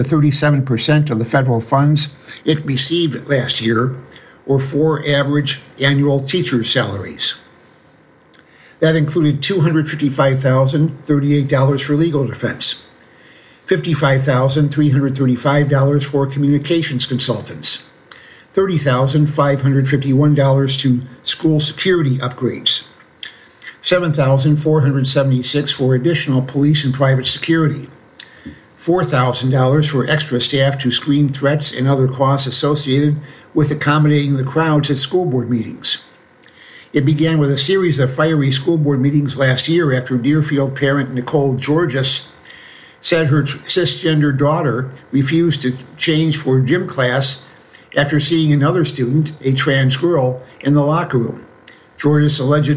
37% of the federal funds it received last year were for average annual teacher salaries. That included $255,038 for legal defense, $55,335 for communications consultants, $30,551 to school security upgrades, $7,476 for additional police and private security, $4,000 for extra staff to screen threats and other costs associated with accommodating the crowds at school board meetings. It began with a series of fiery school board meetings last year after Deerfield parent Nicole Georges said her cisgender daughter refused to change for gym class after seeing another student, a trans girl, in the locker room. Georges alleged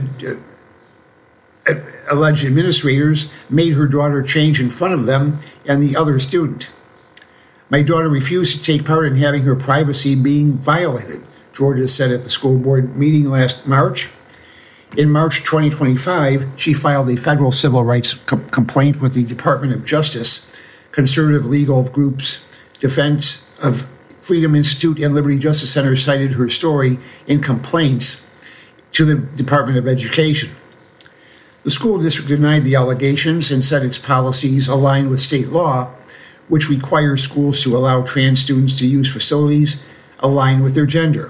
administrators made her daughter change in front of them and the other student. My daughter refused to take part in having her privacy being violated, Georges said at the school board meeting last March. In March 2025, she filed a federal civil rights complaint with the Department of Justice. Conservative legal groups, Defense of Freedom Institute and Liberty Justice Center cited her story in complaints to the Department of Education. The school district denied the allegations and said its policies align with state law, which requires schools to allow trans students to use facilities aligned with their gender.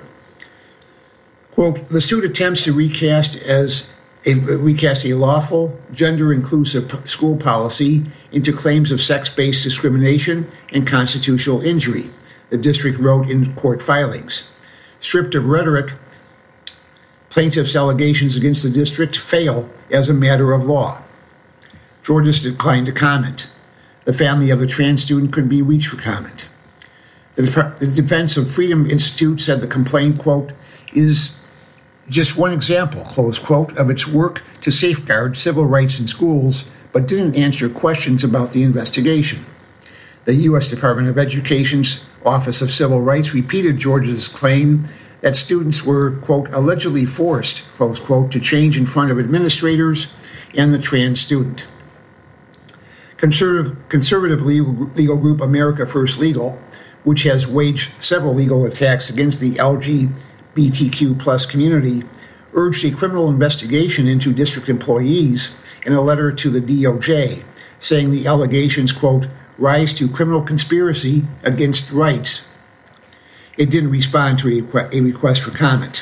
Quote, the suit attempts to recast a lawful, gender-inclusive school policy into claims of sex-based discrimination and constitutional injury, the district wrote in court filings. Stripped of rhetoric, plaintiffs' allegations against the district fail as a matter of law. Georges declined to comment. The family of the trans student couldn't be reached for comment. The Defense of Freedom Institute said the complaint, quote, is just one example, close quote, of its work to safeguard civil rights in schools, but didn't answer questions about the investigation. The U.S. Department of Education's Office of Civil Rights repeated Georges' claim that students were, quote, allegedly forced, close quote, to change in front of administrators and the trans student. Conservative legal group America First Legal, which has waged several legal attacks against the LGBTQ plus community, urged a criminal investigation into district employees in a letter to the DOJ, saying the allegations, quote, rise to criminal conspiracy against rights. It didn't respond to a request for comment.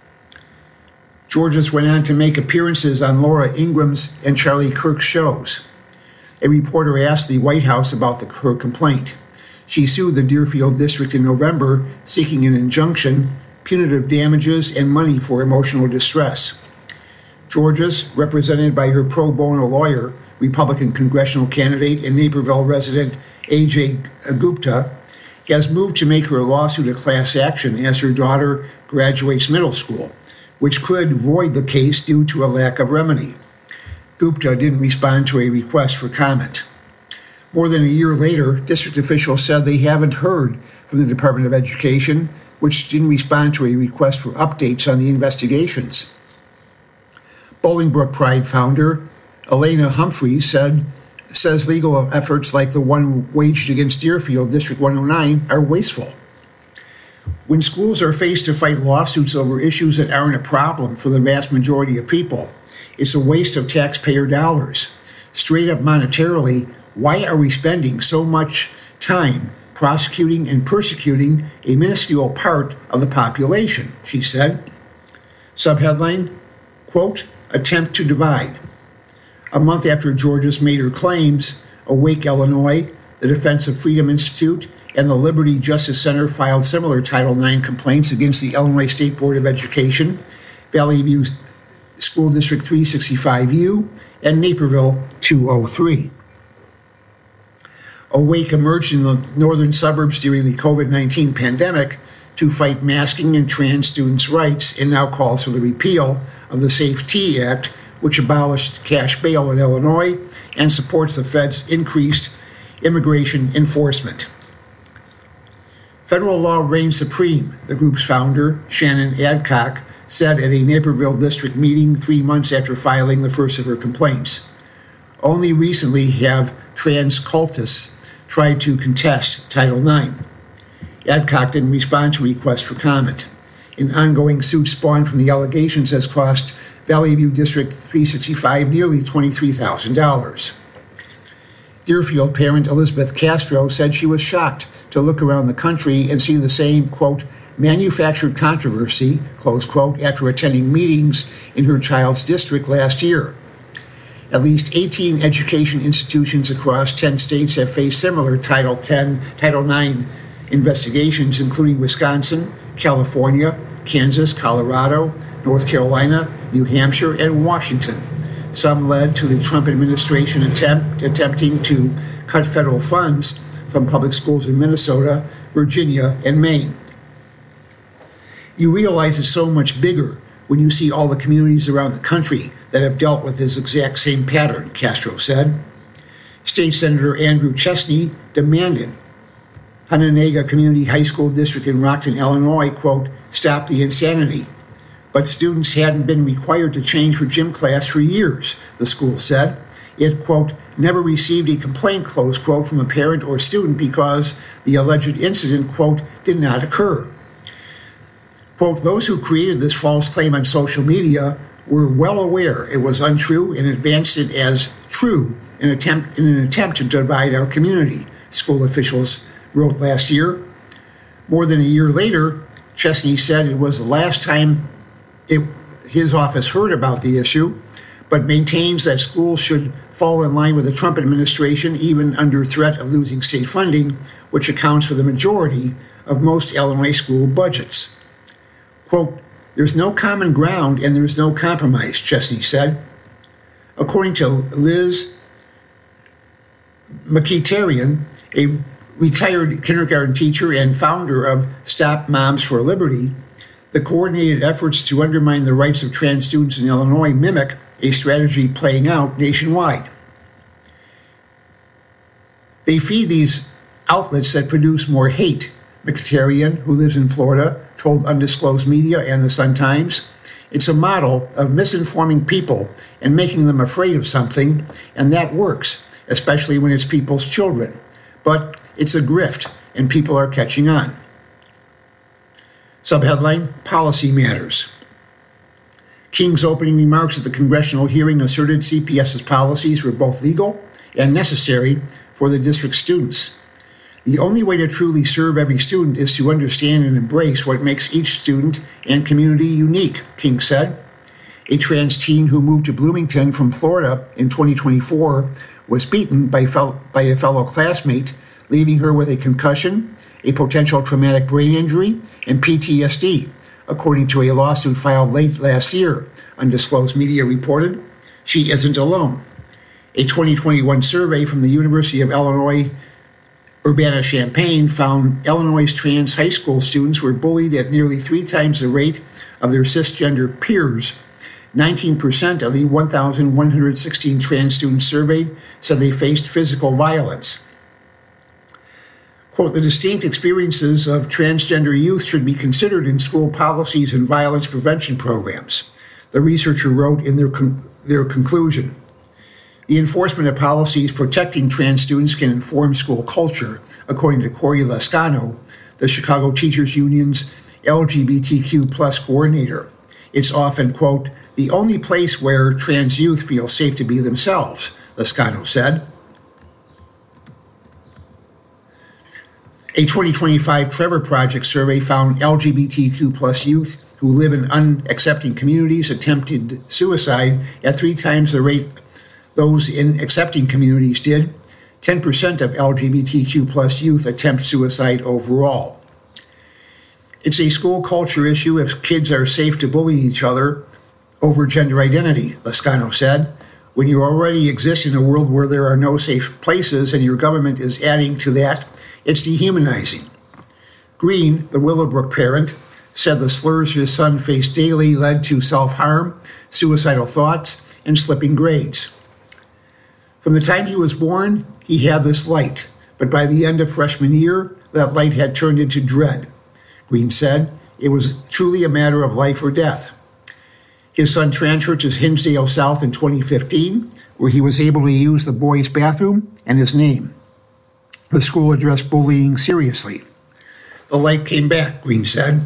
Georges went on to make appearances on Laura Ingram's and Charlie Kirk's shows. A reporter asked the White House about her complaint. She sued the Deerfield district in November, seeking an injunction, punitive damages, and money for emotional distress. Georges, represented by her pro bono lawyer, Republican congressional candidate and Naperville resident A.J. Gupta, has moved to make her lawsuit a class action as her daughter graduates middle school, which could void the case due to a lack of remedy. Gupta didn't respond to a request for comment. More than a year later, district officials said they haven't heard from the Department of Education, which didn't respond to a request for updates on the investigations. Bolingbrook Pride founder Elena Humphreys says legal efforts like the one waged against Deerfield District 109 are wasteful. When schools are faced to fight lawsuits over issues that aren't a problem for the vast majority of people, it's a waste of taxpayer dollars. Straight up monetarily, why are we spending so much time prosecuting and persecuting a minuscule part of the population, she said. Subheadline, quote, attempt to divide. A month after Georges made her claims, Awake Illinois, the Defense of Freedom Institute, and the Liberty Justice Center filed similar Title IX complaints against the Illinois State Board of Education, Valley View School District 365U, and Naperville 203. Awake emerged in the northern suburbs during the COVID-19 pandemic to fight masking and trans students' rights and now calls for the repeal of the SAFE-T Act, which abolished cash bail in Illinois and supports the Fed's increased immigration enforcement. Federal law reigns supreme, the group's founder, Shannon Adcock, said at a Naperville district meeting 3 months after filing the first of her complaints. Only recently have trans cultists tried to contest Title IX. Adcock didn't respond to requests for comment. An ongoing suit spawned from the allegations has cost Valley View District 365 nearly $23,000. Deerfield parent Elizabeth Castro said she was shocked to look around the country and see the same, quote, manufactured controversy, close quote, after attending meetings in her child's district last year. At least 18 education institutions across 10 states have faced similar Title IX investigations, including Wisconsin, California, Kansas, Colorado, North Carolina, New Hampshire, and Washington. Some led to the Trump administration attempting to cut federal funds from public schools in Minnesota, Virginia, and Maine. You realize it's so much bigger when you see all the communities around the country that have dealt with this exact same pattern, Castro said. State Senator Andrew Chesney demanded Hononegah Community High School District in Rockton, Illinois, quote, stop the insanity. But students hadn't been required to change for gym class for years, the school said. It, quote, never received a complaint, close quote, from a parent or student because the alleged incident, quote, did not occur. Quote, those who created this false claim on social media were well aware it was untrue and advanced it as true in an attempt to divide our community, school officials wrote last year. More than a year later, Chesney said it was the last time his office heard about the issue, but maintains that schools should fall in line with the Trump administration even under threat of losing state funding, which accounts for the majority of most Illinois school budgets. Quote, there's no common ground and there's no compromise, Chesney said. According to Liz Mkhitaryan, a retired kindergarten teacher and founder of Stop Moms for Liberty, the coordinated efforts to undermine the rights of trans students in Illinois mimic a strategy playing out nationwide. They feed these outlets that produce more hate, Mkhitaryan, who lives in Florida, told Undisclosed Media and the Sun-Times. It's a model of misinforming people and making them afraid of something, and that works, especially when it's people's children. But it's a grift, and people are catching on. Subheadline, Policy Matters. King's opening remarks at the congressional hearing asserted CPS's policies were both legal and necessary for the district's students. The only way to truly serve every student is to understand and embrace what makes each student and community unique, King said. A trans teen who moved to Bloomington from Florida in 2024 was beaten by a fellow classmate, leaving her with a concussion, a potential traumatic brain injury, and PTSD, according to a lawsuit filed late last year, Undisclosed Media reported. She isn't alone. A 2021 survey from the University of Illinois Urbana-Champaign found Illinois' trans high school students were bullied at nearly 3 times the rate of their cisgender peers. 19% of the 1,116 trans students surveyed said they faced physical violence. Quote, the distinct experiences of transgender youth should be considered in school policies and violence prevention programs, the researcher wrote in their conclusion. The enforcement of policies protecting trans students can inform school culture, according to Corey Lascano, the Chicago Teachers Union's LGBTQ plus coordinator. It's often, quote, the only place where trans youth feel safe to be themselves, Lascano said. A 2025 Trevor Project survey found LGBTQ plus youth who live in unaccepting communities attempted suicide at 3 times the rate those in accepting communities did. 10% of LGBTQ plus youth attempt suicide overall. It's a school culture issue if kids are safe to bully each other over gender identity, Lascano said. When you already exist in a world where there are no safe places and your government is adding to that, it's dehumanizing. Green, the Willowbrook parent, said the slurs his son faced daily led to self-harm, suicidal thoughts, and slipping grades. From the time he was born, he had this light, but by the end of freshman year, that light had turned into dread. Green said it was truly a matter of life or death. His son transferred to Hinsdale South in 2015, where he was able to use the boys' bathroom and his name. The school addressed bullying seriously. The light came back, Green said.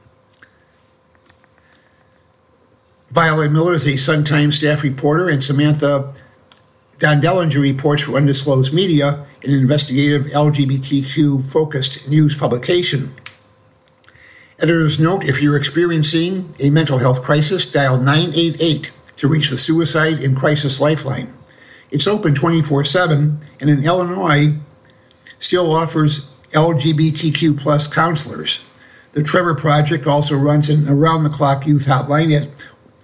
Violet Miller is a Sun-Times staff reporter, and Samantha Dondellinger reports for Undisclosed Media, an investigative LGBTQ-focused news publication. Editors note, if you're experiencing a mental health crisis, dial 988 to reach the Suicide in Crisis Lifeline. It's open 24/7, and in Illinois, still offers LGBTQ plus counselors. The Trevor Project also runs an around-the-clock youth hotline at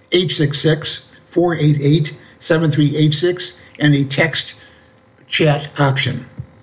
866-488-7386 and a text chat option.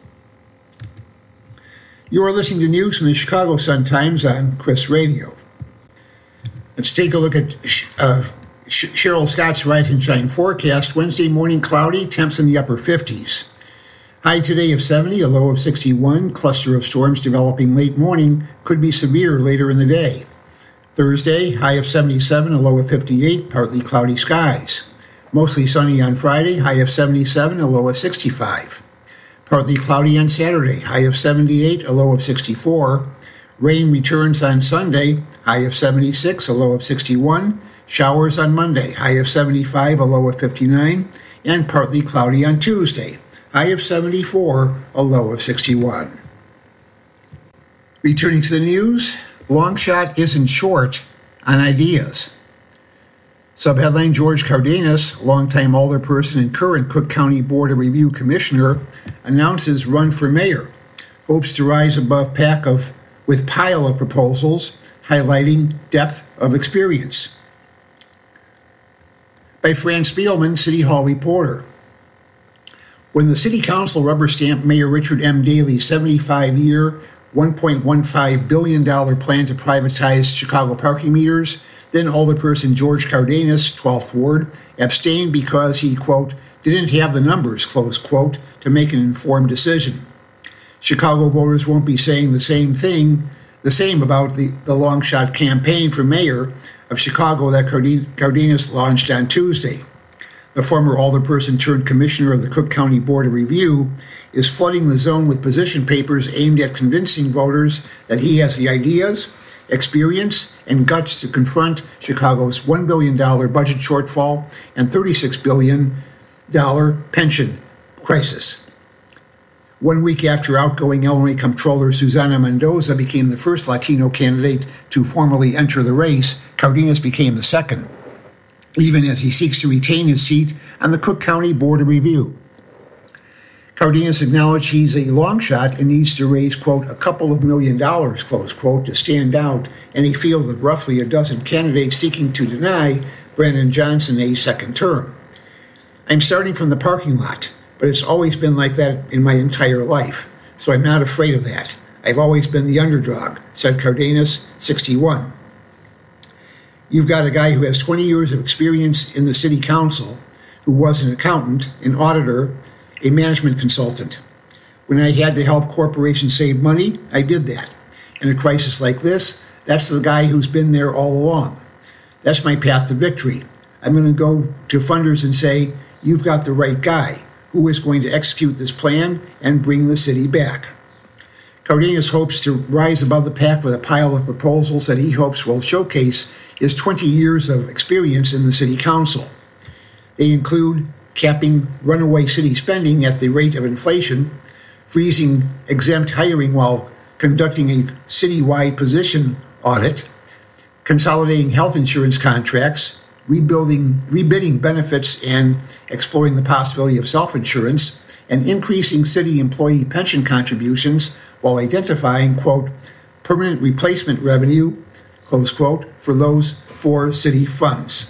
You are listening to news from the Chicago Sun-Times on Chris Radio. Let's take a look at Cheryl Scott's Rise and Shine forecast. Wednesday morning cloudy, temps in the upper 50s. High today of 70, a low of 61. Cluster of storms developing late morning, could be severe later in the day. Thursday, high of 77, a low of 58, partly cloudy skies. Mostly sunny on Friday, high of 77, a low of 65. Partly cloudy on Saturday, high of 78, a low of 64. Rain returns on Sunday, high of 76, a low of 61. Showers on Monday, high of 75, a low of 59. And partly cloudy on Tuesday, high of 74, a low of 61. Returning to the news, Longshot isn't short on ideas. Subheadline, George Cardenas, longtime alderperson and current Cook County Board of Review Commissioner, announces run for mayor, hopes to rise above pack with pile of proposals, highlighting depth of experience. By Fran Spielman, City Hall reporter. When the City Council rubber-stamped Mayor Richard M. Daley's 75-year, $1.15 billion plan to privatize Chicago parking meters, then alderperson George Cardenas, 12th Ward, abstained because he, quote, didn't have the numbers, close quote, to make an informed decision. Chicago voters won't be saying the same about the long-shot campaign for mayor of Chicago that Cardenas launched on Tuesday. The former alderperson turned commissioner of the Cook County Board of Review is flooding the zone with position papers aimed at convincing voters that he has the ideas, experience, and guts to confront Chicago's $1 billion budget shortfall and $36 billion pension crisis. 1 week after outgoing Illinois Comptroller Susana Mendoza became the first Latino candidate to formally enter the race, Cardenas became the second, even as he seeks to retain his seat on the Cook County Board of Review. Cardenas acknowledged he's a long shot and needs to raise, quote, a couple of $1 million, close quote, to stand out in a field of roughly a dozen candidates seeking to deny Brandon Johnson a second term. I'm starting from the parking lot, but it's always been like that in my entire life, so I'm not afraid of that. I've always been the underdog, said Cardenas, 61. You've got a guy who has 20 years of experience in the city council, who was an accountant, an auditor, a management consultant. When I had to help corporations save money, I did that. In a crisis like this, that's the guy who's been there all along. That's my path to victory. I'm going to go to funders and say, you've got the right guy who is going to execute this plan and bring the city back. Cardenas hopes to rise above the pack with a pile of proposals that he hopes will showcase his 20 years of experience in the city council. They include capping runaway city spending at the rate of inflation, freezing exempt hiring while conducting a citywide position audit, consolidating health insurance contracts, rebidding benefits and exploring the possibility of self-insurance, and increasing city employee pension contributions while identifying, quote, permanent replacement revenue, close quote, for those four city funds.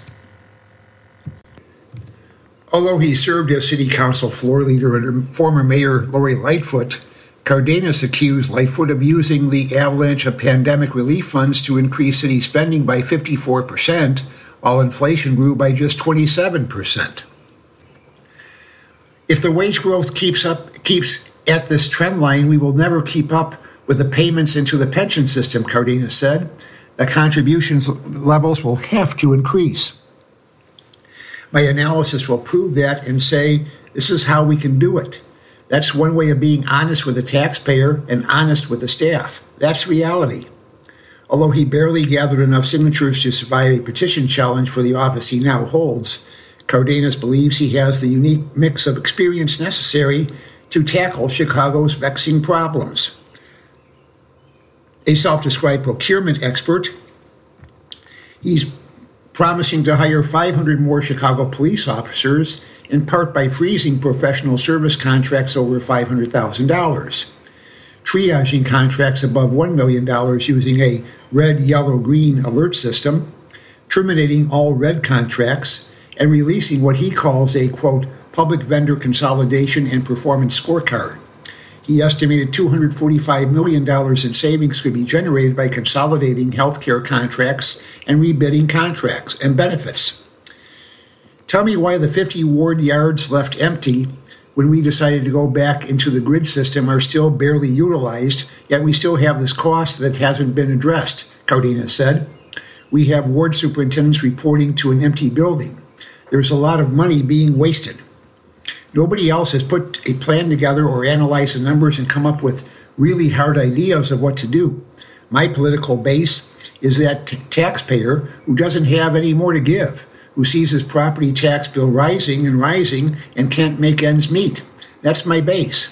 Although he served as city council floor leader under former mayor Lori Lightfoot, Cardenas accused Lightfoot of using the avalanche of pandemic relief funds to increase city spending by 54%, while inflation grew by just 27%. If the wage growth keeps at this trend line, we will never keep up with the payments into the pension system, Cardenas said. The contributions levels will have to increase. My analysis will prove that and say, this is how we can do it. That's one way of being honest with the taxpayer and honest with the staff. That's reality. Although he barely gathered enough signatures to survive a petition challenge for the office he now holds, Cardenas believes he has the unique mix of experience necessary to tackle Chicago's vexing problems. A self-described procurement expert, he's promising to hire 500 more Chicago police officers, in part by freezing professional service contracts over $500,000, triaging contracts above $1 million using a red, yellow, green alert system, terminating all red contracts, and releasing what he calls a, quote, public vendor consolidation and performance scorecard. He estimated $245 million in savings could be generated by consolidating healthcare contracts and rebidding contracts and benefits. Tell me why the 50 ward yards left empty when we decided to go back into the grid system are still barely utilized, yet we still have this cost that hasn't been addressed, Cardenas said. We have ward superintendents reporting to an empty building. There's a lot of money being wasted. Nobody else has put a plan together or analyzed the numbers and come up with really hard ideas of what to do. My political base is that taxpayer who doesn't have any more to give, who sees his property tax bill rising and can't make ends meet. That's my base.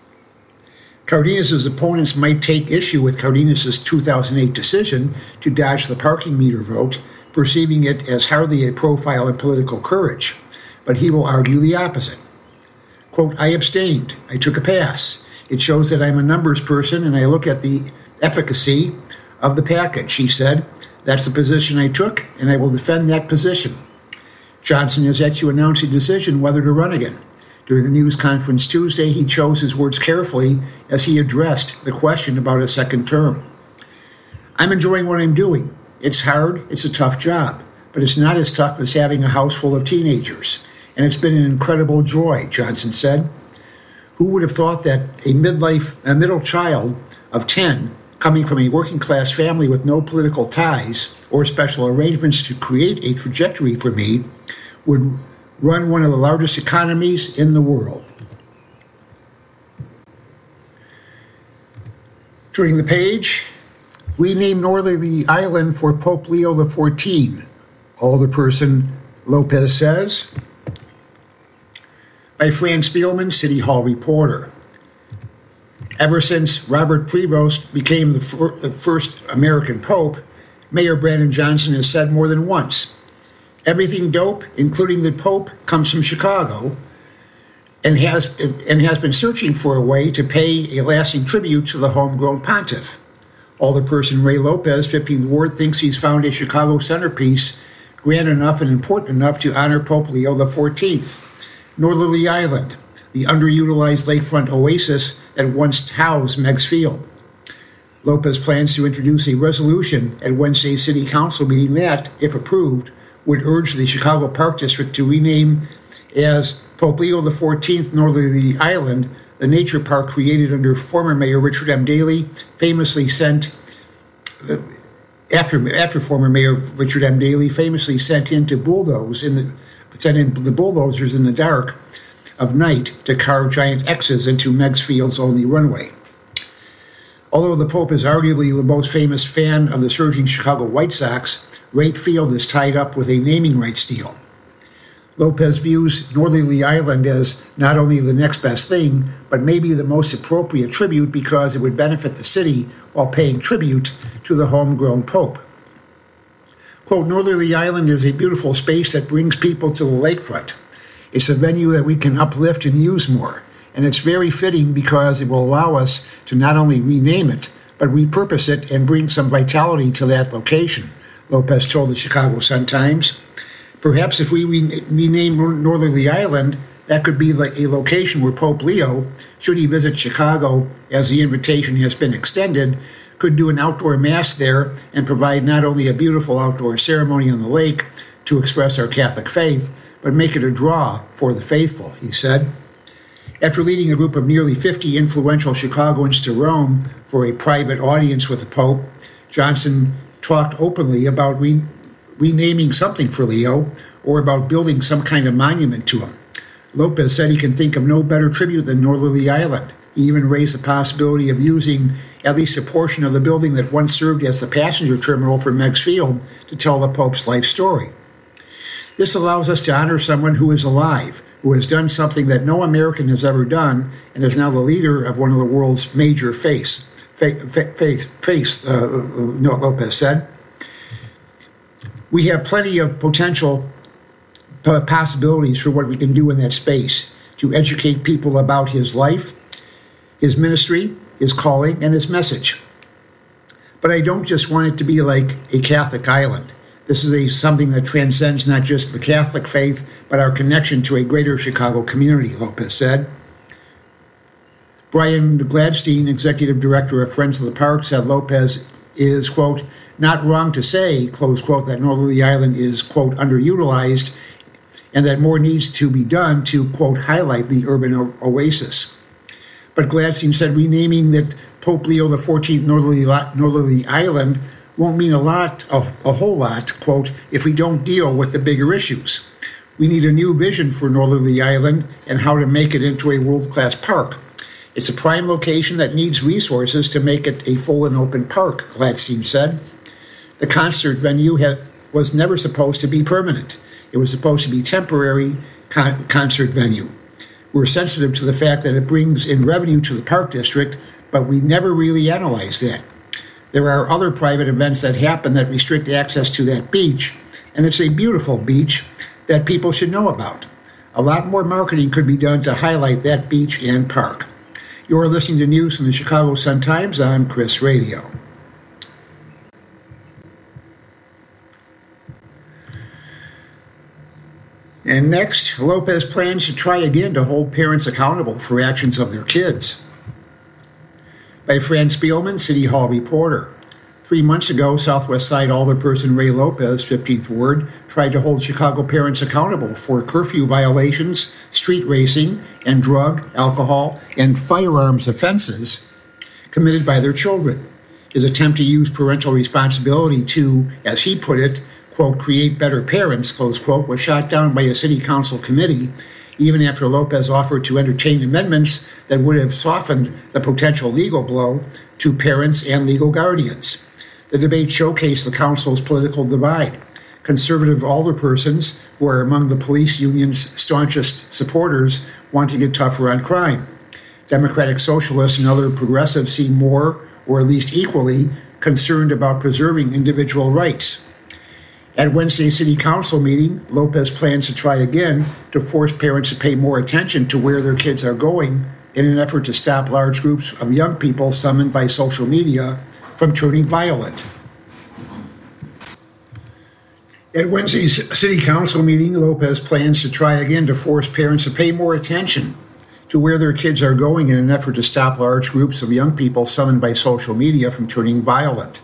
Cardenas' opponents might take issue with Cardenas' 2008 decision to dodge the parking meter vote, perceiving it as hardly a profile in political courage, but he will argue the opposite. Quote, I abstained. I took a pass. It shows that I'm a numbers person and I look at the efficacy of the package, he said. That's the position I took, and I will defend that position. Johnson has yet to announce a decision whether to run again. During a news conference Tuesday, he chose his words carefully as he addressed the question about a second term. I'm enjoying what I'm doing. It's hard, it's a tough job, but it's not as tough as having a house full of teenagers. And it's been an incredible joy, Johnson said. Who would have thought that a middle child of 10, coming from a working class family with no political ties or special arrangements to create a trajectory for me, would run one of the largest economies in the world? Turning the page, we named Northerly Island for Pope Leo XIV, Alderperson Lopez says. By Fran Spielman, City Hall reporter. Ever since Robert Prevost became the first American Pope, Mayor Brandon Johnson has said more than once, everything dope, including the Pope, comes from Chicago, and has been searching for a way to pay a lasting tribute to the homegrown pontiff. Alderperson Ray Lopez, 15th Ward, thinks he's found a Chicago centerpiece grand enough and important enough to honor Pope Leo XIV. Northerly Island, the underutilized lakefront oasis that once housed Meigs Field. Lopez plans to introduce a resolution at Wednesday's City Council meeting that, if approved, would urge the Chicago Park District to rename as Pope Leo XIV Northerly Island, the nature park created under former Mayor Richard M. Daley, after former Mayor Richard M. Daley famously sent in the bulldozers in the dark of night to carve giant X's into Meigs Field's only runway. Although the Pope is arguably the most famous fan of the surging Chicago White Sox, Rate Field is tied up with a naming rights deal. Lopez views Northerly Island as not only the next best thing, but maybe the most appropriate tribute because it would benefit the city while paying tribute to the homegrown Pope. Quote, Northerly Island is a beautiful space that brings people to the lakefront. It's a venue that we can uplift and use more, and it's very fitting because it will allow us to not only rename it, but repurpose it and bring some vitality to that location, Lopez told the Chicago Sun-Times. Perhaps if we rename Northerly Island, that could be a location where Pope Leo, should he visit Chicago as the invitation has been extended, could do an outdoor mass there and provide not only a beautiful outdoor ceremony on the lake to express our Catholic faith, but make it a draw for the faithful, he said. After leading a group of nearly 50 influential Chicagoans to Rome for a private audience with the Pope, Johnson talked openly about renaming something for Leo or about building some kind of monument to him. Lopez said he can think of no better tribute than Northerly Island. He even raised the possibility of using at least a portion of the building that once served as the passenger terminal for Meigs Field to tell the Pope's life story. This allows us to honor someone who is alive, who has done something that no American has ever done, and is now the leader of one of the world's major faiths, Lopez said. We have plenty of potential possibilities for what we can do in that space to educate people about his life, his ministry, his calling, and his message. But I don't just want it to be like a Catholic island. This is something that transcends not just the Catholic faith, but our connection to a greater Chicago community, Lopez said. Brian Gladstein, executive director of Friends of the Park, said Lopez is, quote, not wrong to say, close quote, that Northerly Island is, quote, underutilized and that more needs to be done to, quote, highlight the urban oasis. But Gladstein said renaming that Pope Leo XIV Northerly Island won't mean a whole lot, quote, if we don't deal with the bigger issues. We need a new vision for Northerly Island and how to make it into a world-class park. It's a prime location that needs resources to make it a full and open park, Gladstein said. The concert venue was never supposed to be permanent. It was supposed to be temporary concert venue. We're sensitive to the fact that it brings in revenue to the park district, but we never really analyzed that. There are other private events that happen that restrict access to that beach, and it's a beautiful beach that people should know about. A lot more marketing could be done to highlight that beach and park. You're listening to news from the Chicago Sun-Times on Chris Radio. And next, Lopez plans to try again to hold parents accountable for actions of their kids. By Fran Spielman, City Hall reporter. 3 months ago, Southwest Side Alderperson Ray Lopez, 15th Ward, tried to hold Chicago parents accountable for curfew violations, street racing, and drug, alcohol, and firearms offenses committed by their children. His attempt to use parental responsibility to, as he put it, quote, create better parents, close quote, was shot down by a city council committee, even after Lopez offered to entertain amendments that would have softened the potential legal blow to parents and legal guardians. The debate showcased the council's political divide. Conservative alderpersons, who are among the police union's staunchest supporters, want to get tougher on crime. Democratic socialists and other progressives seem more, or at least equally, concerned about preserving individual rights. At Wednesday's City Council meeting, Lopez plans to try again to force parents to pay more attention to where their kids are going in an effort to stop large groups of young people summoned by social media from turning violent. At Wednesday's City Council meeting, Lopez plans to try again to force parents to pay more attention to where their kids are going in an effort to stop large groups of young people summoned by social media from turning violent.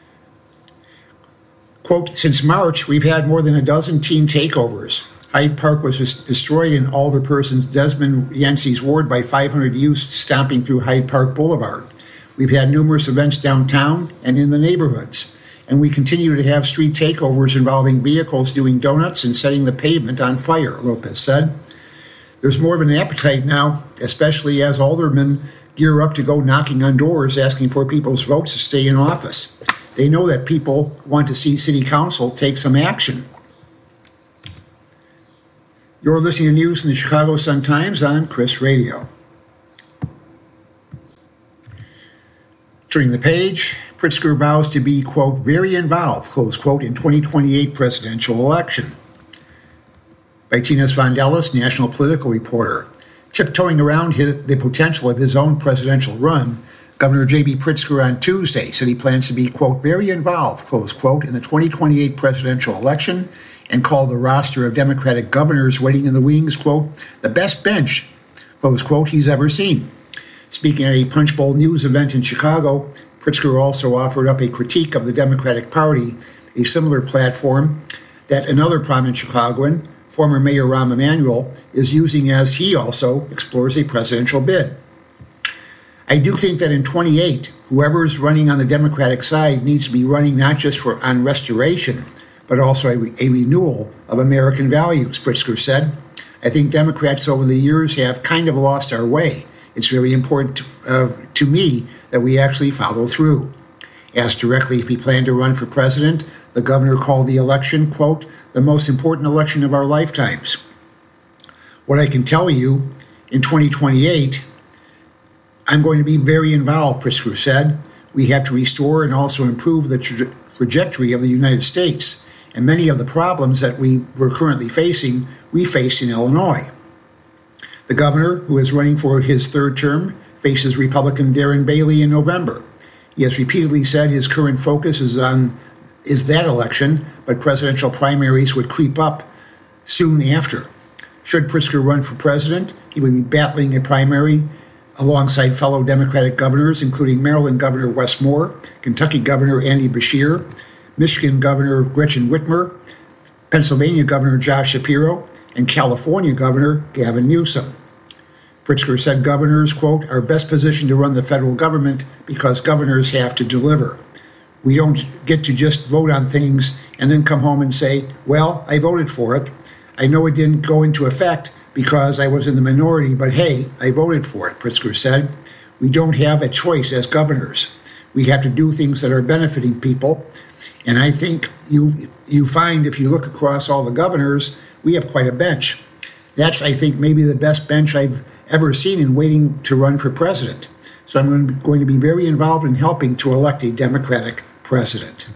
Quote, since March, we've had more than a dozen teen takeovers. Hyde Park was destroyed in Alderperson Desmond Yancey's ward by 500 youths stomping through Hyde Park Boulevard. We've had numerous events downtown and in the neighborhoods, and we continue to have street takeovers involving vehicles doing donuts and setting the pavement on fire, Lopez said. There's more of an appetite now, especially as aldermen gear up to go knocking on doors asking for people's votes to stay in office. They know that people want to see City Council take some action. You're listening to news from the Chicago Sun-Times on Chris Radio. Turning the page, Pritzker vows to be, quote, very involved, close quote, in 2028 presidential election. By Tinas Vandelis, national political reporter. Tiptoeing around the potential of his own presidential run, Governor J.B. Pritzker on Tuesday said he plans to be, quote, very involved, close quote, in the 2028 presidential election and called the roster of Democratic governors waiting in the wings, quote, the best bench, close quote, he's ever seen. Speaking at a Punch Bowl News event in Chicago, Pritzker also offered up a critique of the Democratic Party, a similar platform that another prominent Chicagoan, former Mayor Rahm Emanuel, is using as he also explores a presidential bid. I do think that in 28, whoever is running on the Democratic side needs to be running not just on restoration, but also a renewal of American values, Pritzker said. I think Democrats over the years have kind of lost our way. It's very important to me that we actually follow through. Asked directly if he planned to run for president, the governor called the election, quote, the most important election of our lifetimes. What I can tell you, in 2028, I'm going to be very involved, Pritzker said. We have to restore and also improve the trajectory of the United States. And many of the problems that we're currently facing, we face in Illinois. The governor, who is running for his third term, faces Republican Darren Bailey in November. He has repeatedly said his current focus is that election, but presidential primaries would creep up soon after. Should Pritzker run for president, he would be battling a primary alongside fellow Democratic governors, including Maryland Governor Wes Moore, Kentucky Governor Andy Beshear, Michigan Governor Gretchen Whitmer, Pennsylvania Governor Josh Shapiro, and California Governor Gavin Newsom. Pritzker said governors, quote, are best positioned to run the federal government because governors have to deliver. We don't get to just vote on things and then come home and say, well, I voted for it. I know it didn't go into effect because I was in the minority, but hey, I voted for it, Pritzker said. We don't have a choice as governors. We have to do things that are benefiting people. And I think you find if you look across all the governors, we have quite a bench. That's, I think, maybe the best bench I've ever seen in waiting to run for president. So I'm going to be very involved in helping to elect a Democratic president.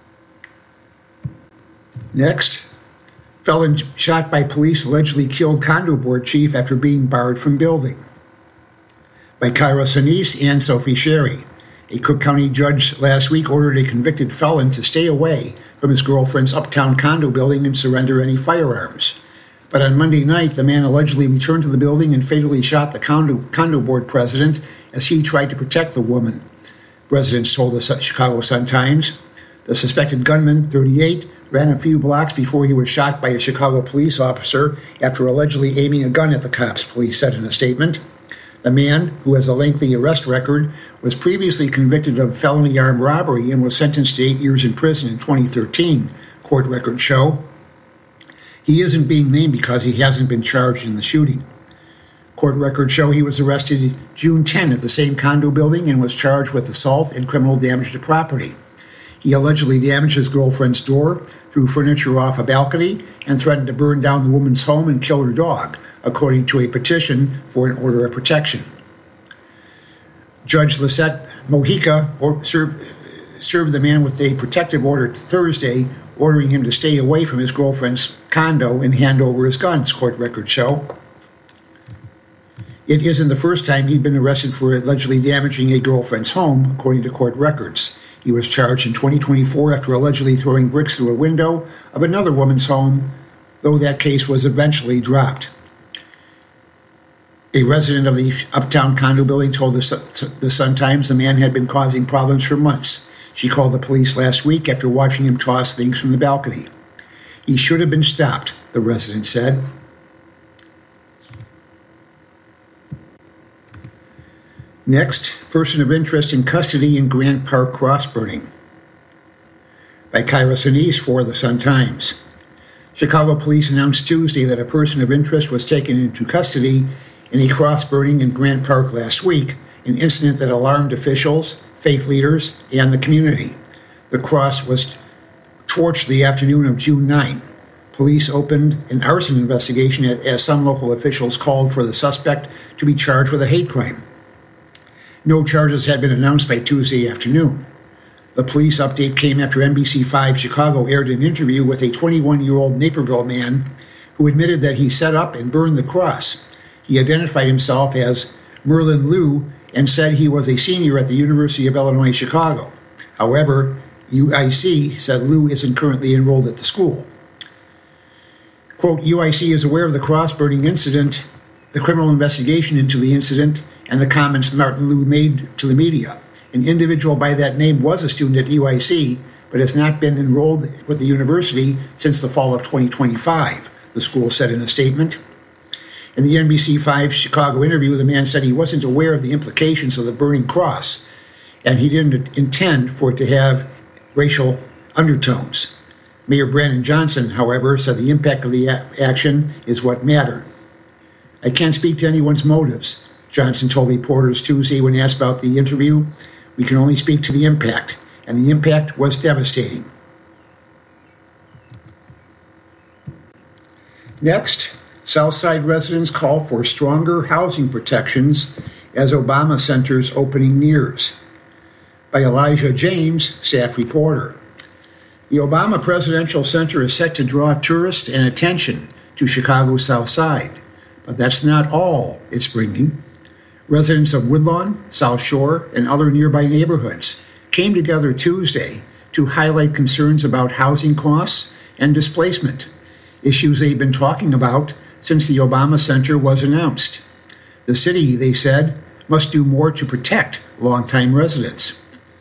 Next, felon shot by police allegedly killed condo board chief after being barred from building. By Kyra Sinise and Sophie Sherry. A Cook County judge last week ordered a convicted felon to stay away from his girlfriend's uptown condo building and surrender any firearms. But on Monday night, the man allegedly returned to the building and fatally shot the condo board president as he tried to protect the woman. Residents told the Chicago Sun-Times. The suspected gunman, 38, ran a few blocks before he was shot by a Chicago police officer after allegedly aiming a gun at the cops, police said in a statement. The man, who has a lengthy arrest record, was previously convicted of felony armed robbery and was sentenced to 8 years in prison in 2013, court records show. He isn't being named because he hasn't been charged in the shooting. Court records show he was arrested June 10 at the same condo building and was charged with assault and criminal damage to property. He allegedly damaged his girlfriend's door, threw furniture off a balcony, and threatened to burn down the woman's home and kill her dog, according to a petition for an order of protection. Judge Lisette Mojica served the man with a protective order Thursday, ordering him to stay away from his girlfriend's condo and hand over his guns, court records show. It isn't the first time he'd been arrested for allegedly damaging a girlfriend's home, according to court records. He was charged in 2024 after allegedly throwing bricks through a window of another woman's home, though that case was eventually dropped. A resident of the uptown condo building told the Sun-Times the man had been causing problems for months. She called the police last week after watching him toss things from the balcony. He should have been stopped, the resident said. Next, person of interest in custody in Grant Park cross burning. By Kyra Sinise for the Sun-Times. Chicago police announced Tuesday that a person of interest was taken into custody in a cross burning in Grant Park last week, an incident that alarmed officials, faith leaders, and the community. The cross was torched the afternoon of June 9. Police opened an arson investigation as some local officials called for the suspect to be charged with a hate crime. No charges had been announced by Tuesday afternoon. The police update came after NBC5 Chicago aired an interview with a 21-year-old Naperville man who admitted that he set up and burned the cross. He identified himself as Merlin Liu and said he was a senior at the University of Illinois Chicago. However, UIC said Liu isn't currently enrolled at the school. Quote, UIC is aware of the cross-burning incident, the criminal investigation into the incident, and the comments Martin Liu made to the media. An individual by that name was a student at UIC, but has not been enrolled with the university since the fall of 2025, the school said in a statement. In the NBC5 Chicago interview, the man said he wasn't aware of the implications of the burning cross, and he didn't intend for it to have racial undertones. Mayor Brandon Johnson, however, said the impact of the action is what mattered. "I can't speak to anyone's motives," Johnson told reporters Tuesday when asked about the interview. "We can only speak to the impact, and the impact was devastating." Next, Southside residents call for stronger housing protections as Obama Center's opening nears. By Elijah James, staff reporter. The Obama Presidential Center is set to draw tourists and attention to Chicago's South Side, but that's not all it's bringing. Residents of Woodlawn, South Shore, and other nearby neighborhoods came together Tuesday to highlight concerns about housing costs and displacement, issues they've been talking about since the Obama Center was announced. The city, they said, must do more to protect longtime residents.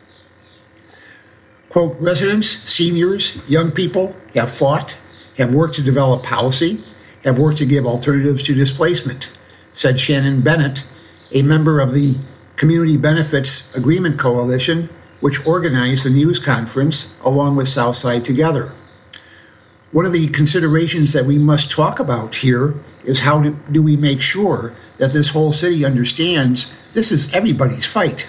Quote, "Residents, seniors, young people have fought, have worked to develop policy, have worked to give alternatives to displacement," said Shannon Bennett, a member of the Community Benefits Agreement Coalition, which organized the news conference along with Southside Together. "One of the considerations that we must talk about here is how do we make sure that this whole city understands this is everybody's fight."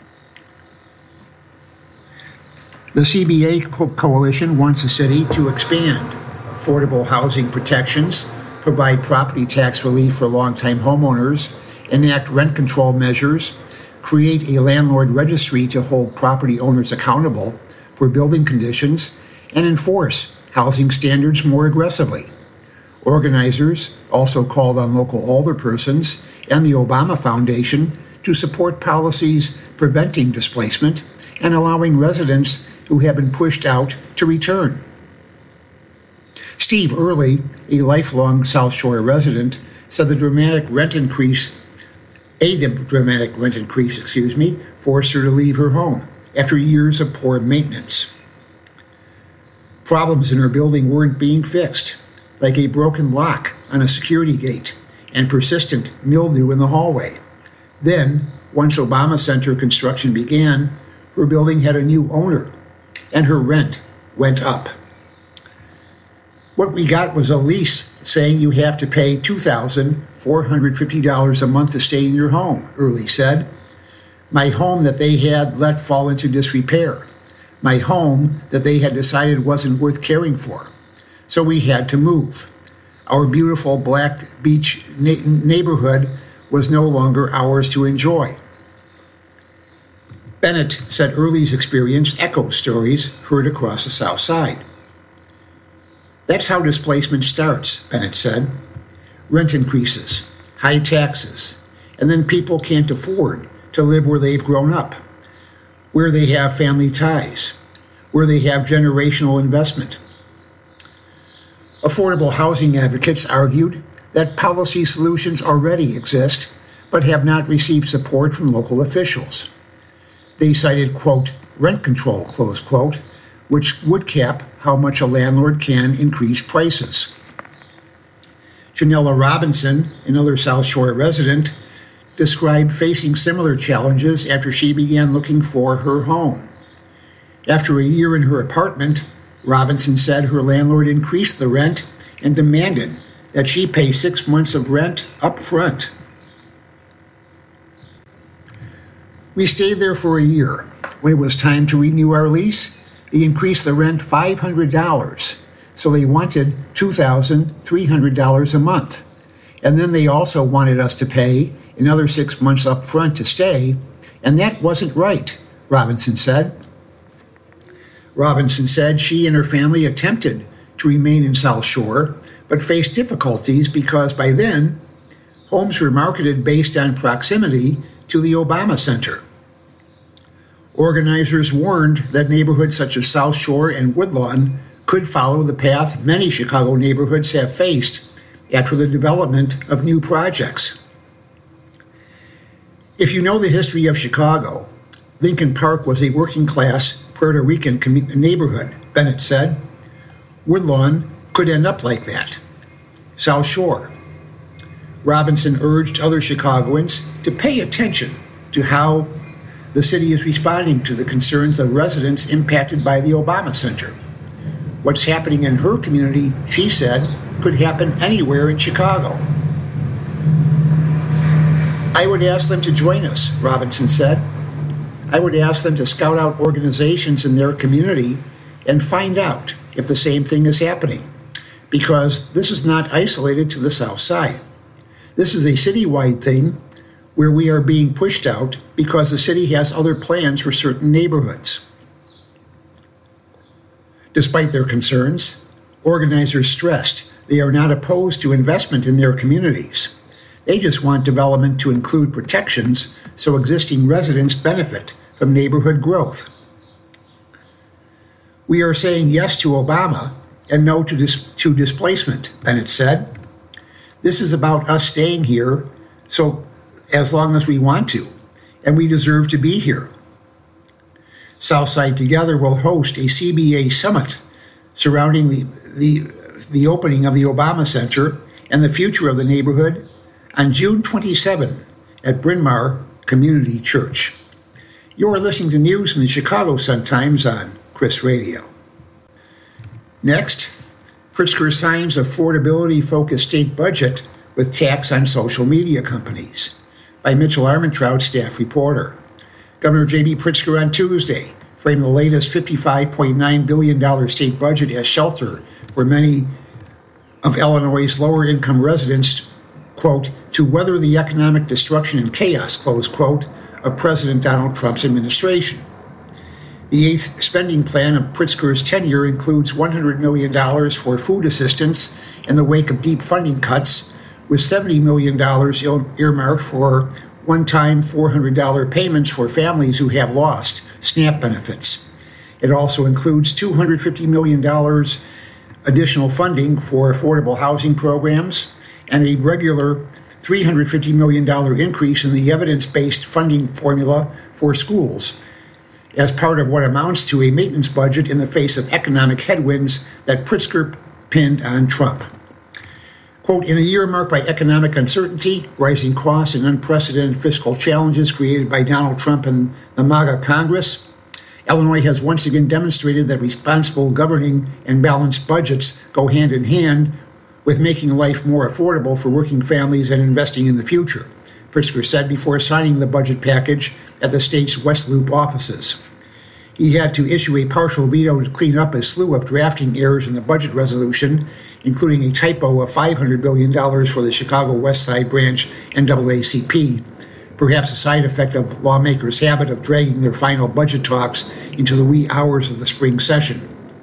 The CBA Coalition wants the city to expand affordable housing protections, provide property tax relief for longtime homeowners, enact rent control measures, create a landlord registry to hold property owners accountable for building conditions, and enforce housing standards more aggressively. Organizers also called on local alderpersons and the Obama Foundation to support policies preventing displacement and allowing residents who have been pushed out to return. Steve Early, a lifelong South Shore resident, said the dramatic rent increase, forced her to leave her home after years of poor maintenance. Problems in her building weren't being fixed, like a broken lock on a security gate and persistent mildew in the hallway. Then, once Obama Center construction began, her building had a new owner, and her rent went up. "What we got was a lease saying you have to pay $2,450 a month to stay in your home," Early said. "My home that they had let fall into disrepair. My home that they had decided wasn't worth caring for. So we had to move. Our beautiful Black Beach neighborhood was no longer ours to enjoy." Bennett said Early's experience echoed stories heard across the South Side. "That's how displacement starts," Bennett said. "Rent increases, high taxes, and then people can't afford to live where they've grown up, where they have family ties, where they have generational investment." Affordable housing advocates argued that policy solutions already exist but have not received support from local officials. They cited, quote, "rent control," close quote, which would cap how much a landlord can increase prices. Janella Robinson, another South Shore resident, described facing similar challenges after she began looking for her home. After a year in her apartment, Robinson said her landlord increased the rent and demanded that she pay 6 months of rent up front. "We stayed there for a year. When it was time to renew our lease, they increased the rent $500, so they wanted $2,300 a month. And then they also wanted us to pay another 6 months up front to stay, and that wasn't right," Robinson said. Robinson said she and her family attempted to remain in South Shore, but faced difficulties because by then, homes were marketed based on proximity to the Obama Center. Organizers warned that neighborhoods such as South Shore and Woodlawn could follow the path many Chicago neighborhoods have faced after the development of new projects. "If you know the history of Chicago, Lincoln Park was a working-class Puerto Rican neighborhood," Bennett said. "Woodlawn could end up like that. South Shore." Robinson urged other Chicagoans to pay attention to how the city is responding to the concerns of residents impacted by the Obama Center. What's happening in her community, she said, could happen anywhere in Chicago. I would ask them to join us, Robinson said. I would ask them to scout out organizations in their community and find out if the same thing is happening, because this is not isolated to the South Side. This is a citywide thing where we are being pushed out because the city has other plans for certain neighborhoods. Despite their concerns, organizers stressed they are not opposed to investment in their communities. They just want development to include protections so existing residents benefit from neighborhood growth. We are saying yes to Obama and no to displacement, Bennett said. This is about us staying here so as long as we want to, and we deserve to be here. Southside Together will host a CBA summit surrounding the opening of the Obama Center and the future of the neighborhood on June 27 at Bryn Mawr Community Church. You're listening to news from the Chicago Sun-Times on Chris Radio. Next, Pritzker signs affordability-focused state budget with tax on social media companies. By Mitchell Armentrout, staff reporter. Governor J.B. Pritzker on Tuesday framed the latest $55.9 billion state budget as shelter for many of Illinois' lower-income residents, quote, to weather the economic destruction and chaos, close quote, of President Donald Trump's administration. The eighth spending plan of Pritzker's tenure includes $100 million for food assistance in the wake of deep funding cuts, with $70 million earmarked for one-time $400 payments for families who have lost SNAP benefits. It also includes $250 million additional funding for affordable housing programs and a regular $350 million increase in the evidence-based funding formula for schools as part of what amounts to a maintenance budget in the face of economic headwinds that Pritzker pinned on Trump. Quote, in a year marked by economic uncertainty, rising costs, and unprecedented fiscal challenges created by Donald Trump and the MAGA Congress, Illinois has once again demonstrated that responsible governing and balanced budgets go hand in hand with making life more affordable for working families and investing in the future, Pritzker said before signing the budget package at the state's West Loop offices. He had to issue a partial veto to clean up a slew of drafting errors in the budget resolution, including a typo of $500 billion for the Chicago West Side Branch NAACP, perhaps a side effect of lawmakers' habit of dragging their final budget talks into the wee hours of the spring session.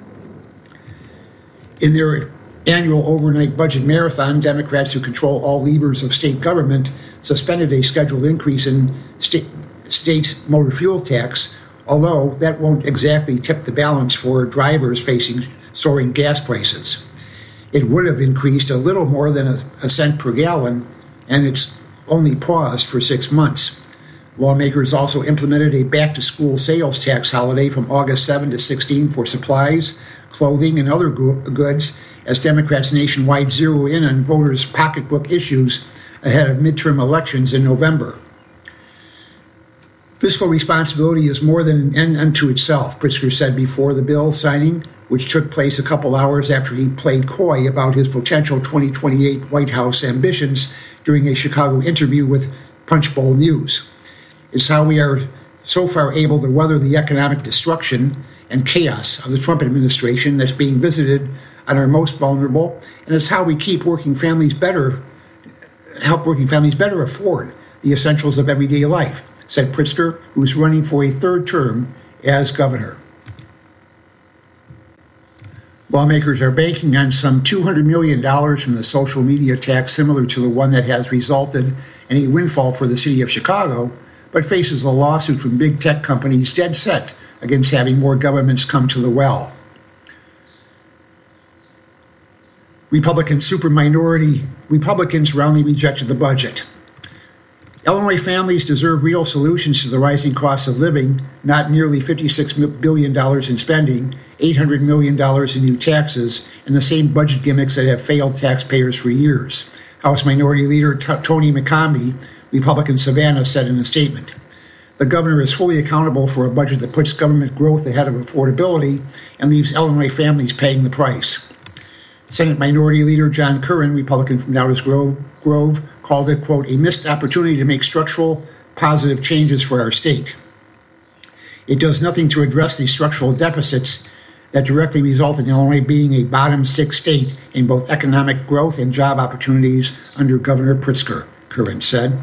In their annual overnight budget marathon, Democrats who control all levers of state government suspended a scheduled increase in state's motor fuel tax, although that won't exactly tip the balance for drivers facing soaring gas prices. It would have increased a little more than a cent per gallon, and it's only paused for 6 months. Lawmakers also implemented a back-to-school sales tax holiday from August 7 to 16 for supplies, clothing, and other goods as Democrats nationwide zero in on voters' pocketbook issues ahead of midterm elections in November. Fiscal responsibility is more than an end unto itself, Pritzker said before the bill signing, which took place a couple hours after he played coy about his potential 2028 White House ambitions during a Chicago interview with Punchbowl News. It's how we are so far able to weather the economic destruction and chaos of the Trump administration that's being visited on our most vulnerable, and it's how we keep help working families better afford the essentials of everyday life, said Pritzker, who's running for a third term as governor. Lawmakers are banking on some $200 million from the social media tax similar to the one that has resulted in a windfall for the city of Chicago, but faces a lawsuit from big tech companies dead set against having more governments come to the well. Republicans roundly rejected the budget. Illinois families deserve real solutions to the rising cost of living, not nearly $56 billion in spending, $800 million in new taxes, and the same budget gimmicks that have failed taxpayers for years, House Minority Leader Tony McCombie, Republican Savannah, said in a statement. The governor is fully accountable for a budget that puts government growth ahead of affordability and leaves Illinois families paying the price. Senate Minority Leader John Curran, Republican from Downers Grove, called it, quote, a missed opportunity to make structural positive changes for our state. It does nothing to address the structural deficits that directly result in Illinois being a bottom 6 state in both economic growth and job opportunities under Governor Pritzker, Curran said.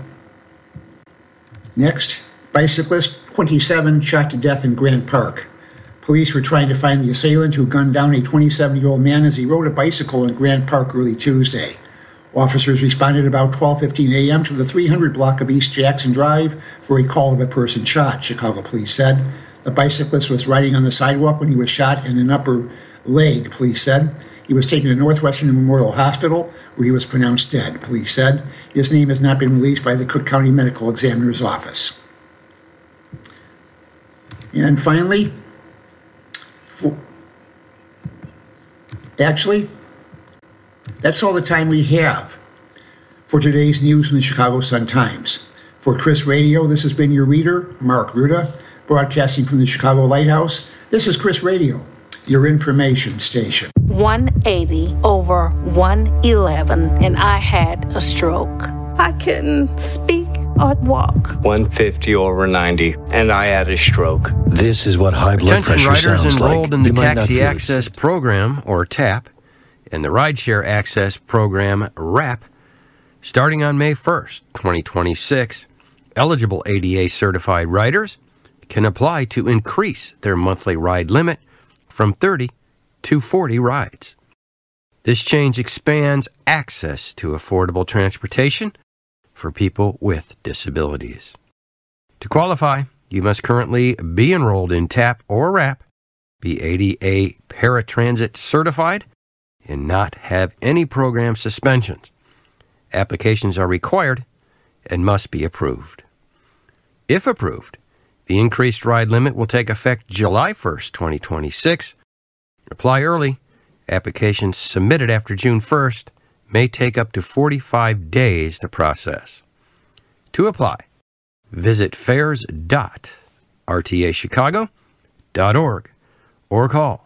Next, bicyclist 27 shot to death in Grant Park. Police were trying to find the assailant who gunned down a 27-year-old man as he rode a bicycle in Grant Park early Tuesday. Officers responded about 12:15 a.m. to the 300 block of East Jackson Drive for a call of a person shot, Chicago police said. The bicyclist was riding on the sidewalk when he was shot in an upper leg, police said. He was taken to Northwestern Memorial Hospital, where he was pronounced dead, police said. His name has not been released by the Cook County Medical Examiner's Office. And finally, that's all the time we have for today's news from the Chicago Sun-Times. For Chris Radio, this has been your reader, Mark Ruda, broadcasting from the Chicago Lighthouse. This is Chris Radio, your information station. 180 over 111, and I had a stroke. I couldn't speak or walk. 150 over 90, and I had a stroke. This is what high blood pressure sounds like. Enrolled in the Taxi Access Program, or TAP, and the Rideshare Access Program, RAP, starting on May 1st, 2026, eligible ADA-certified riders can apply to increase their monthly ride limit from 30 to 40 rides. This change expands access to affordable transportation for people with disabilities. To qualify, you must currently be enrolled in TAP or RAP, be ADA paratransit certified, and not have any program suspensions. Applications are required and must be approved. If approved, the increased ride limit will take effect July 1st, 2026. Apply early. Applications submitted after June 1st may take up to 45 days to process. To apply, visit fares.rtachicago.org or call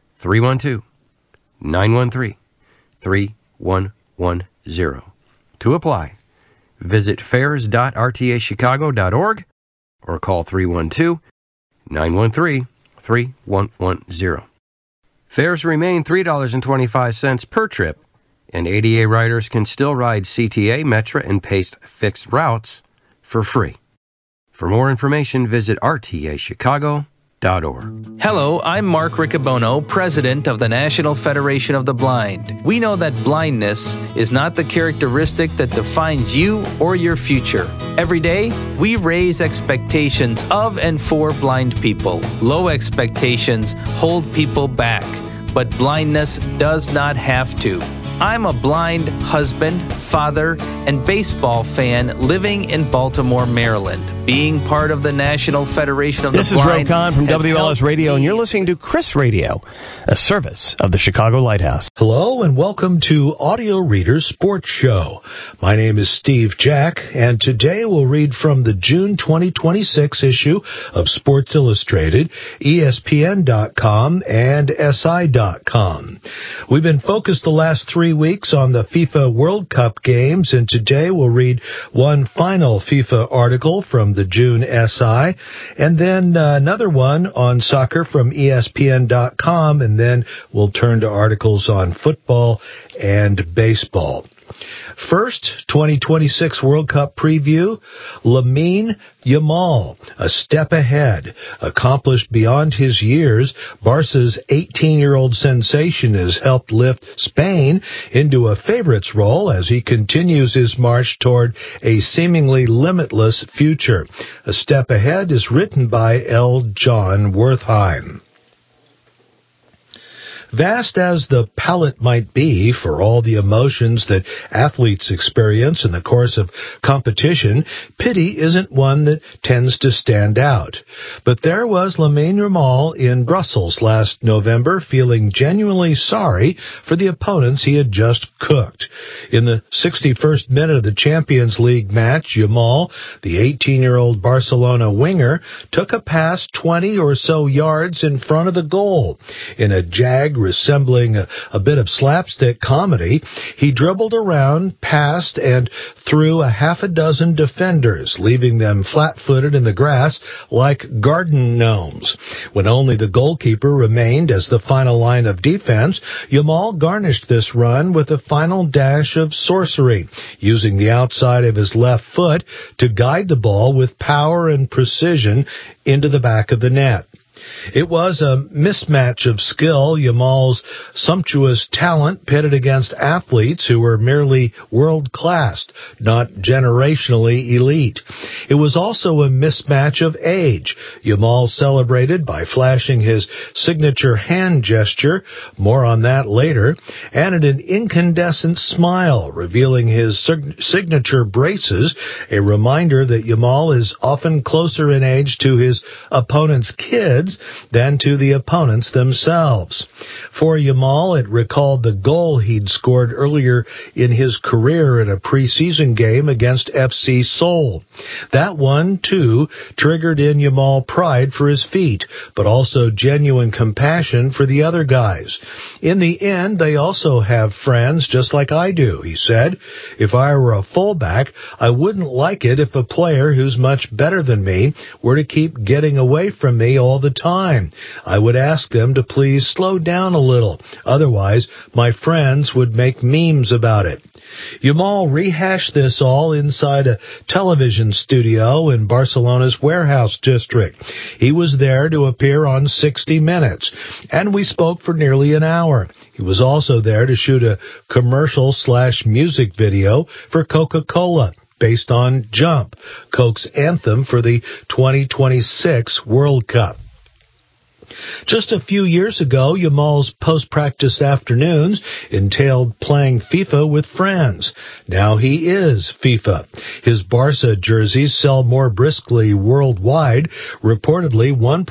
312-913-3110. To apply, visit fares.rtachicago.org or call 312-913-3110. Fares remain $3.25 per trip, and ADA riders can still ride CTA, Metra, and PACE fixed routes for free. For more information, visit rtachicago.org. Hello, I'm Mark Riccobono, President of the National Federation of the Blind. We know that blindness is not the characteristic that defines you or your future. Every day, we raise expectations of and for blind people. Low expectations hold people back, but blindness does not have to. I'm a blind husband, father, and baseball fan living in Baltimore, Maryland. Being part of the National Federation of the Blind. This is Roe Kahn from WLS Radio, and you're listening to Chris Radio, a service of the Chicago Lighthouse. Hello, and welcome to Audio Reader's Sports Show. My name is Steve Jack, and today we'll read from the June 2026 issue of Sports Illustrated, ESPN.com, and SI.com. We've been focused the last 3 weeks on the FIFA World Cup games, and today we'll read one final FIFA article from the June SI, and then another one on soccer from ESPN.com, and then we'll turn to articles on football and baseball. First, 2026 World Cup preview, Lamine Yamal, a step ahead. Accomplished beyond his years, Barca's 18-year-old sensation has helped lift Spain into a favorites role as he continues his march toward a seemingly limitless future. A Step Ahead is written by L. John Wertheim. Vast as the palette might be for all the emotions that athletes experience in the course of competition, pity isn't one that tends to stand out. But there was Lamine Yamal in Brussels last November, feeling genuinely sorry for the opponents he had just cooked. In the 61st minute of the Champions League match, Yamal, the 18-year-old Barcelona winger, took a pass 20 or so yards in front of the goal. In a jag resembling a bit of slapstick comedy, he dribbled around, passed, and through a half a dozen defenders, leaving them flat-footed in the grass like garden gnomes. When only the goalkeeper remained as the final line of defense, Yamal garnished this run with a final dash of sorcery, using the outside of his left foot to guide the ball with power and precision into the back of the net. It was a mismatch of skill, Yamal's sumptuous talent pitted against athletes who were merely world-class, not generationally elite. It was also a mismatch of age. Yamal celebrated by flashing his signature hand gesture, more on that later, and an incandescent smile, revealing his signature braces, a reminder that Yamal is often closer in age to his opponent's kids than to the opponents themselves. For Yamal, it recalled the goal he'd scored earlier in his career in a preseason game against FC Seoul. That one, too, triggered in Yamal pride for his feat, but also genuine compassion for the other guys. In the end, they also have friends just like I do, he said. If I were a fullback, I wouldn't like it if a player who's much better than me were to keep getting away from me all the time. I would ask them to please slow down a little. Otherwise, my friends would make memes about it. Yamal rehashed this all inside a television studio in Barcelona's warehouse district. He was there to appear on 60 Minutes, and we spoke for nearly an hour. He was also there to shoot a commercial/music video for Coca-Cola, based on Jump, Coke's anthem for the 2026 World Cup. Just a few years ago, Yamal's post-practice afternoons entailed playing FIFA with friends. Now he is FIFA. His Barca jerseys sell more briskly worldwide, reportedly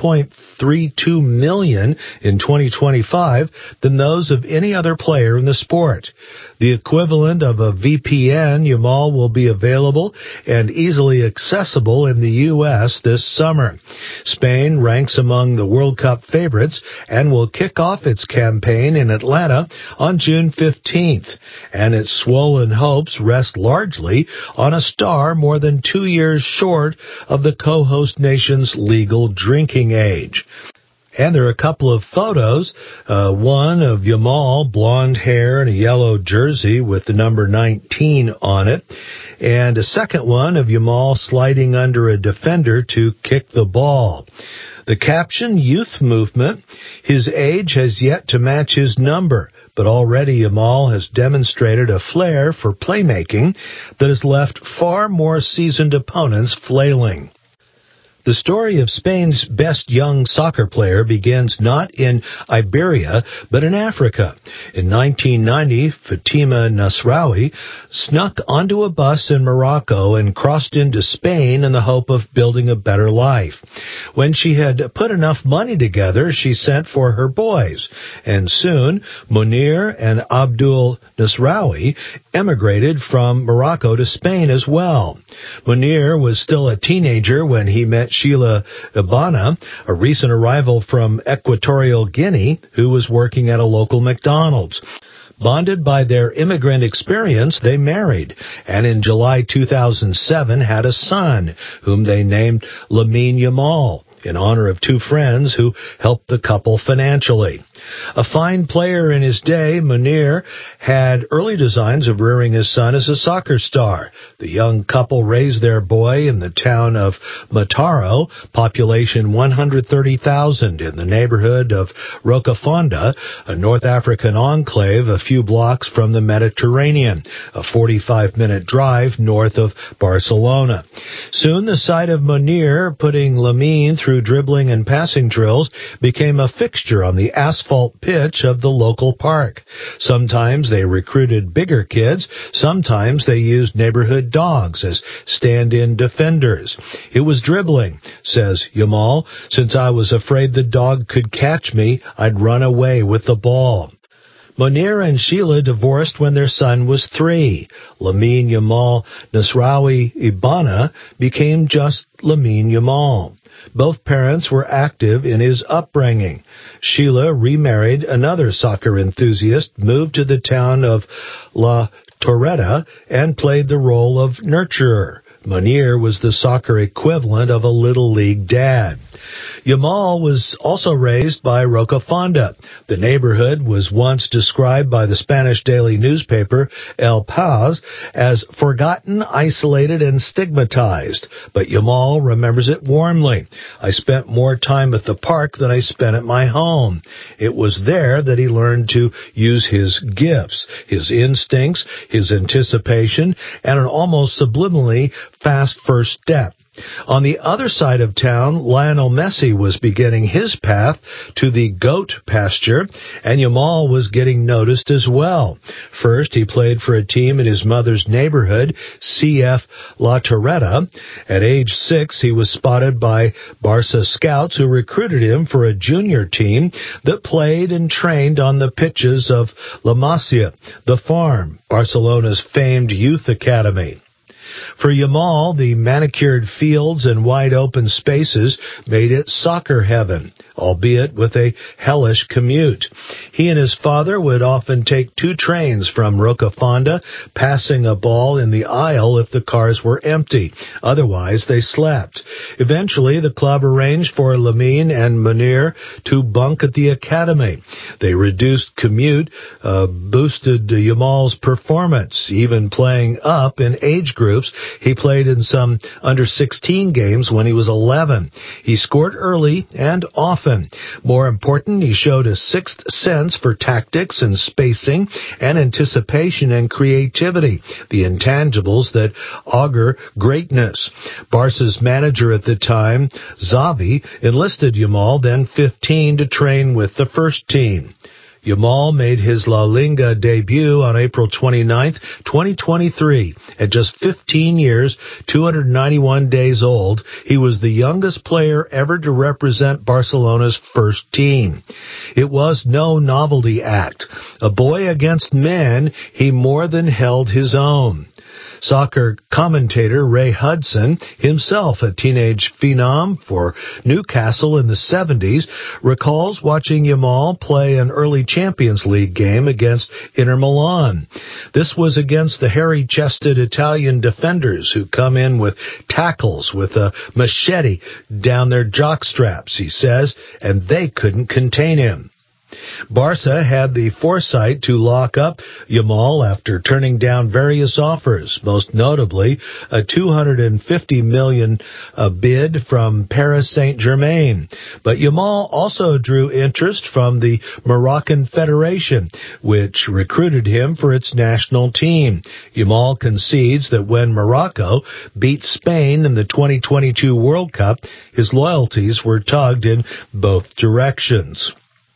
1.32 million in 2025, than those of any other player in the sport. The equivalent of a VPN, Yamal will be available and easily accessible in the U.S. this summer. Spain ranks among the World Cup favorites and will kick off its campaign in Atlanta on June 15th. And its swollen hopes rest largely on a star more than 2 years short of the co-host nation's legal drinking age. And there are a couple of photos, one of Yamal, blonde hair and a yellow jersey with the number 19 on it, and a second one of Yamal sliding under a defender to kick the ball. The caption, Youth Movement, his age has yet to match his number, but already Yamal has demonstrated a flair for playmaking that has left far more seasoned opponents flailing. The story of Spain's best young soccer player begins not in Iberia, but in Africa. In 1990, Fatima Nasraoui snuck onto a bus in Morocco and crossed into Spain in the hope of building a better life. When she had put enough money together, she sent for her boys, and soon Munir and Abdul Nasraoui emigrated from Morocco to Spain as well. Munir was still a teenager when he met Sheila Ibana, a recent arrival from Equatorial Guinea who was working at a local McDonald's. Bonded by their immigrant experience, they married, and in July 2007 had a son, whom they named Lamine Yamal, in honor of two friends who helped the couple financially. A fine player in his day, Munir had early designs of rearing his son as a soccer star. The young couple raised their boy in the town of Mataro, population 130,000, in the neighborhood of Rocafonda, a North African enclave a few blocks from the Mediterranean, a 45-minute drive north of Barcelona. Soon the sight of Munir putting Lamine through dribbling and passing drills became a fixture on the asphalt asphalt pitch of the local park. Sometimes they recruited bigger kids. Sometimes they used neighborhood dogs as stand-in defenders. It was dribbling, says Yamal. Since I was afraid the dog could catch me, I'd run away with the ball. Munir and Sheila divorced when their son was 3. Lamine Yamal Nasrawi Ibana became just Lamine Yamal. Both parents were active in his upbringing. Sheila remarried another soccer enthusiast, moved to the town of La Torretta, and played the role of nurturer. Munir was the soccer equivalent of a Little League dad. Yamal was also raised by Roca Fonda. The neighborhood was once described by the Spanish daily newspaper El Paz as forgotten, isolated, and stigmatized. But Yamal remembers it warmly. I spent more time at the park than I spent at my home. It was there that he learned to use his gifts, his instincts, his anticipation, and an almost subliminally fast first step. On the other side of town, Lionel Messi was beginning his path to the goat pasture, and Yamal was getting noticed as well. First, he played for a team in his mother's neighborhood, CF La Torretta. At age 6, he was spotted by Barca scouts who recruited him for a junior team that played and trained on the pitches of La Masia, the Farm, Barcelona's famed youth academy. For Yamal, the manicured fields and wide-open spaces made it soccer heaven, albeit with a hellish commute. He and his father would often take 2 trains from Roca Fonda, passing a ball in the aisle if the cars were empty. Otherwise, they slept. Eventually, the club arranged for Lamine and Munir to bunk at the academy. They reduced commute, boosted Yamal's performance, even playing up in age groups. He played in some under-16 games when he was 11. He scored early and often. More important, he showed a sixth sense for tactics and spacing and anticipation and creativity, the intangibles that augur greatness. Barca's manager at the time, Xavi, enlisted Yamal, then 15, to train with the first team. Yamal made his La Liga debut on April 29, 2023. At just 15 years, 291 days old, he was the youngest player ever to represent Barcelona's first team. It was no novelty act. A boy against men, he more than held his own. Soccer commentator Ray Hudson, himself a teenage phenom for Newcastle in the 70s, recalls watching Yamal play an early Champions League game against Inter Milan. This was against the hairy-chested Italian defenders who come in with tackles with a machete down their jockstraps, he says, and they couldn't contain him. Barca had the foresight to lock up Yamal after turning down various offers, most notably a $250 million bid from Paris Saint-Germain. But Yamal also drew interest from the Moroccan Federation, which recruited him for its national team. Yamal concedes that when Morocco beat Spain in the 2022 World Cup, his loyalties were tugged in both directions.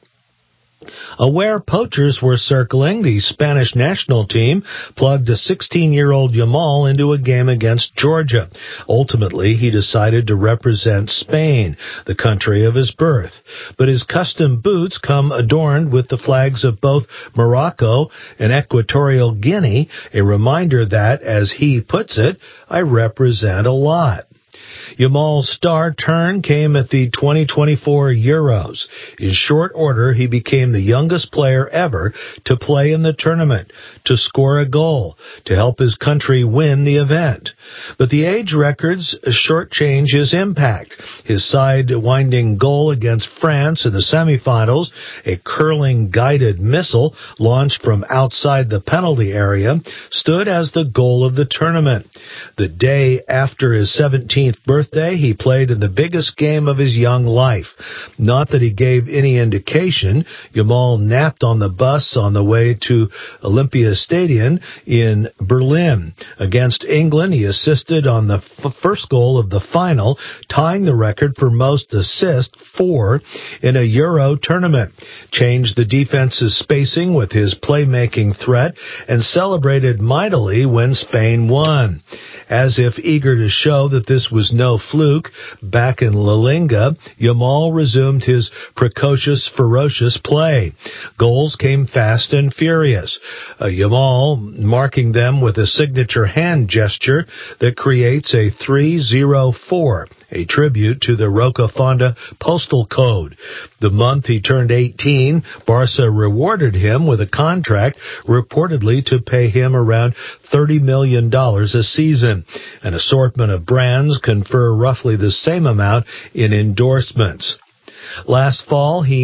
Aware poachers were circling, the Spanish national team plugged a 16-year-old Yamal into a game against Georgia. Ultimately, he decided to represent Spain, the country of his birth. But his custom boots come adorned with the flags of both Morocco and Equatorial Guinea, a reminder that, as he puts it, I represent a lot. Yamal's star turn came at the 2024 Euros. In short order, he became the youngest player ever to play in the tournament, to score a goal, to help his country win the event. But the age records shortchange his impact. His side-winding goal against France in the semifinals, a curling guided missile launched from outside the penalty area, stood as the goal of the tournament. The day after his 17th birthday, he played in the biggest game of his young life. Not that he gave any indication. Yamal napped on the bus on the way to Olympia Stadium in Berlin. Against England, he assisted on the first goal of the final, tying the record for most assists, 4, in a Euro tournament. Changed the defense's spacing with his playmaking threat and celebrated mightily when Spain won. As if eager to show that this was no fluke, back in La Liga, Yamal resumed his precocious, ferocious play. Goals came fast and furious. Yamal marking them with a signature hand gesture that creates a 3-0-4, a tribute to the Roca Fonda postal code. The month he turned 18, Barca rewarded him with a contract reportedly to pay him around $30 million a season. An assortment of brands confer roughly the same amount in endorsements. Last fall, he